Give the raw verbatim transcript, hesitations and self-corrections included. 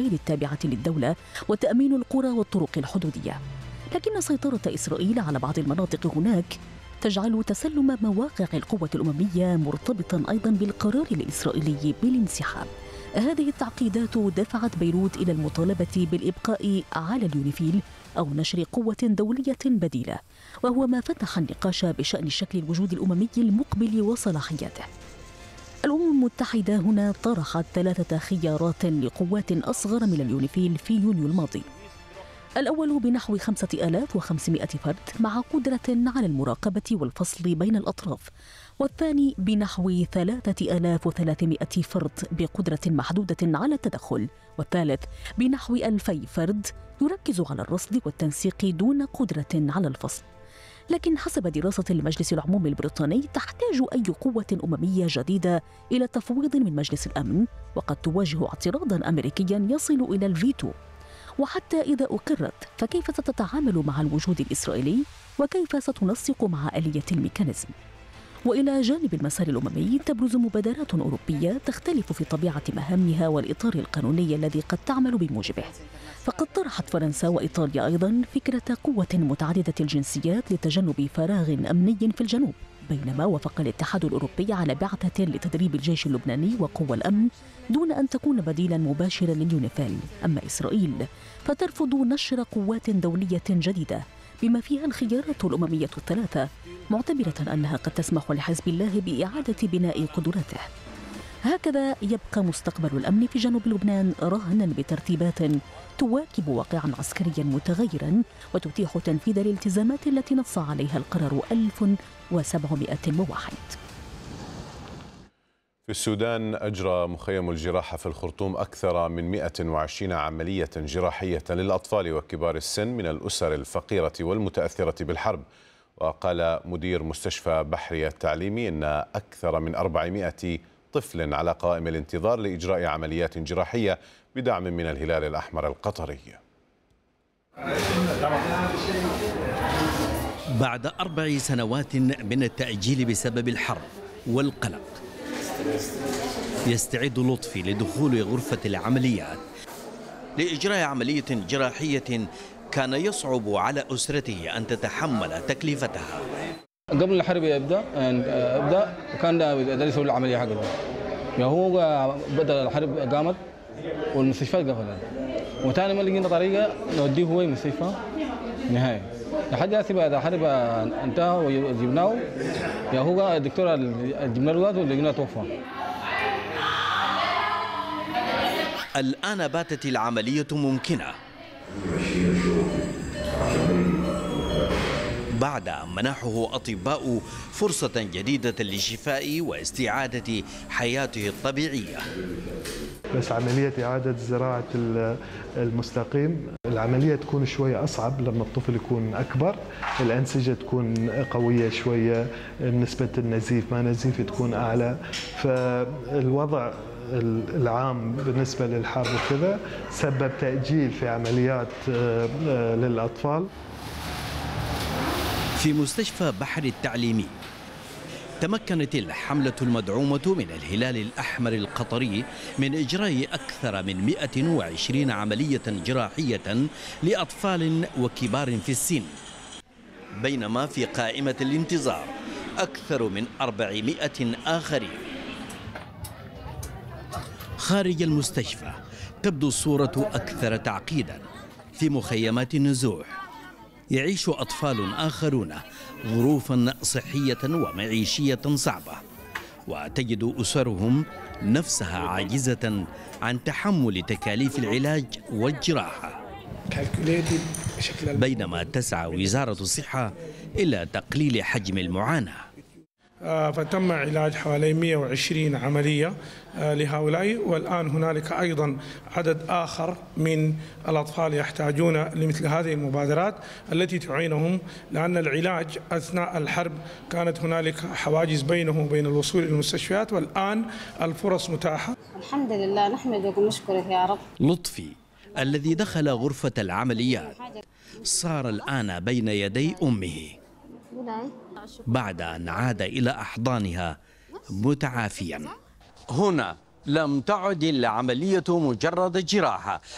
إسرائيل التابعة للدولة وتأمين القرى والطرق الحدودية. لكن سيطرة إسرائيل على بعض المناطق هناك تجعل تسلم مواقع القوة الأممية مرتبطا أيضا بالقرار الإسرائيلي بالانسحاب. هذه التعقيدات دفعت بيروت إلى المطالبة بالإبقاء على اليونيفيل أو نشر قوة دولية بديلة، وهو ما فتح النقاش بشأن شكل الوجود الأممي المقبل وصلاحياته. الأمم المتحدة هنا طرحت ثلاثة خيارات لقوات أصغر من اليونيفيل في يونيو الماضي. الأول بنحو خمسة آلاف وخمسمائة فرد مع قدرة على المراقبة والفصل بين الأطراف، والثاني بنحو ثلاثة آلاف وثلاثمائة فرد بقدرة محدودة على التدخل، والثالث بنحو ألفي فرد يركز على الرصد والتنسيق دون قدرة على الفصل. لكن حسب دراسة المجلس العمومي البريطاني تحتاج أي قوة أممية جديدة إلى تفويض من مجلس الأمن، وقد تواجه اعتراضاً أمريكياً يصل إلى الفيتو. وحتى إذا أقرت فكيف ستتعامل مع الوجود الإسرائيلي وكيف ستنسق مع آلية الميكانيزم؟ وإلى جانب المسار الأممي تبرز مبادرات أوروبية تختلف في طبيعة مهامها والإطار القانوني الذي قد تعمل بموجبه. فقد طرحت فرنسا وإيطاليا أيضا فكرة قوة متعددة الجنسيات لتجنب فراغ أمني في الجنوب، بينما وافق الاتحاد الأوروبي على بعثة لتدريب الجيش اللبناني وقوى الأمن دون أن تكون بديلا مباشرا لليونيفيل. أما إسرائيل فترفض نشر قوات دولية جديدة بما فيها الخيارات الأممية الثلاثة، معتبرة أنها قد تسمح لحزب الله بإعادة بناء قدراته. هكذا يبقى مستقبل الأمن في جنوب لبنان رهنا بترتيبات تواكب واقعا عسكريا متغيرا وتتيح تنفيذ الالتزامات التي نص عليها القرار ألف وسبعمائة وواحد. في السودان أجرى مخيم الجراحة في الخرطوم أكثر من مئة وعشرين عملية جراحية للأطفال وكبار السن من الأسر الفقيرة والمتأثرة بالحرب. وقال مدير مستشفى بحري التعليمي أن أكثر من أربعمائة طفل على قائم الانتظار لإجراء عمليات جراحية بدعم من الهلال الأحمر القطري. بعد أربع سنوات من التأجيل بسبب الحرب والقلق، يستعد لطفي لدخول غرفة العمليات لإجراء عملية جراحية كان يصعب على أسرته أن تتحمل تكلفتها. قبل الحرب يبدأ ابدا وكان يسوي العملية حقه، يعني هو بدأ الحرب قامت والمستشفيات قفلت، وثاني ما لقينا طريقة نوديه هو المستشفى نهائي لحد هسه بعد الحرب انتهى وجبناه، يا هو الدكتور جبنا له ولقيناه توفى. الآن باتت العملية ممكنة بعد أن منحه أطباء فرصة جديدة للشفاء واستعادة حياته الطبيعية. بس عملية إعادة زراعة المستقيم العملية تكون شوية أصعب لما الطفل يكون أكبر، الأنسجة تكون قوية شوية، نسبة النزيف ما نزيف تكون أعلى، فالوضع العام بالنسبة للحرب وكذا سبب تأجيل في عمليات للأطفال. في مستشفى بحري التعليمي تمكنت الحملة المدعومة من الهلال الأحمر القطري من إجراء أكثر من مئة وعشرين عملية جراحية لأطفال وكبار في السن، بينما في قائمة الانتظار أكثر من أربعمائة آخرين. خارج المستشفى تبدو الصورة أكثر تعقيدا. في مخيمات النزوح يعيش أطفال آخرون ظروفا صحية ومعيشية صعبة، وتجد أسرهم نفسها عاجزة عن تحمل تكاليف العلاج والجراحة، بينما تسعى وزارة الصحة إلى تقليل حجم المعاناة. فتم علاج حوالي مئة وعشرين عملية لهؤلاء، والآن هنالك أيضا عدد آخر من الأطفال يحتاجون لمثل هذه المبادرات التي تعينهم، لأن العلاج أثناء الحرب كانت هنالك حواجز بينه وبين الوصول إلى المستشفيات، والآن الفرص متاحة. الحمد لله، نحمدك ونشكرك يا رب. لطفي الذي دخل غرفة العمليات صار الآن بين يدي أمه بعد أن عاد إلى أحضانها متعافيا. هنا لم تعد العملية مجرد جراحة،